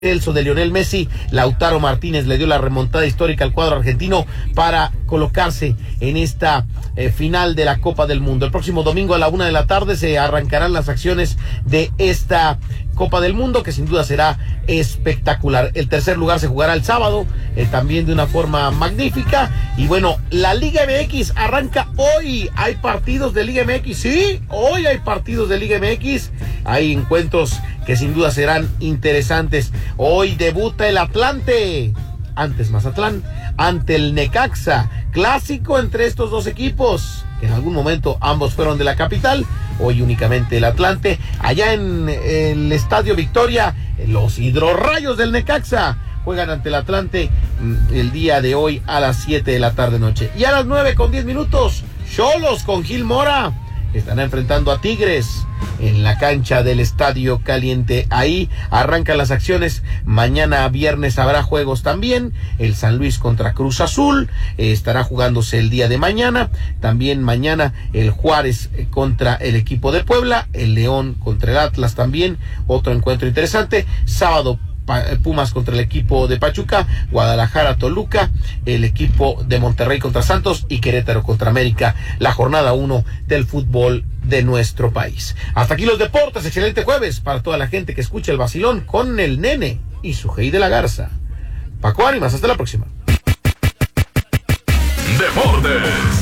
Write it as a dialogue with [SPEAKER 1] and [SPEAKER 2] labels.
[SPEAKER 1] Celso de Lionel Messi, Lautaro Martínez le dio la remontada histórica al cuadro argentino para colocarse en esta final de la Copa del Mundo. El próximo domingo a la 1 de la tarde se arrancarán las acciones de esta Copa del Mundo, que sin duda será espectacular. El tercer lugar se jugará el sábado, también de una forma magnífica. Y bueno, la Liga MX arranca hoy. Hay partidos de Liga MX, sí, hoy hay partidos de Liga MX. Hay encuentros que sin duda serán interesantes. Hoy debuta el Atlante, antes Mazatlán, ante el Necaxa. Clásico entre estos dos equipos, que en algún momento ambos fueron de la capital. Hoy únicamente el Atlante. Allá en el Estadio Victoria, los Hidrorrayos del Necaxa juegan ante el Atlante el día de hoy a las 7 de la tarde noche. Y a las 9:10, Xolos con Gil Mora están enfrentando a Tigres en la cancha del Estadio Caliente. Ahí arrancan las acciones. Mañana viernes habrá juegos también. El San Luis contra Cruz Azul estará jugándose el día de mañana. También mañana el Juárez contra el equipo de Puebla. El León contra el Atlas también. Otro encuentro interesante. Sábado, Pumas contra el equipo de Pachuca, Guadalajara, Toluca, el equipo de Monterrey contra Santos y Querétaro contra América, la jornada 1 del fútbol de nuestro país. Hasta aquí los deportes. Excelente jueves para toda la gente que escucha el vacilón con el Nene y su Jey de la Garza. Paco Ánimas, hasta la próxima.
[SPEAKER 2] Deportes.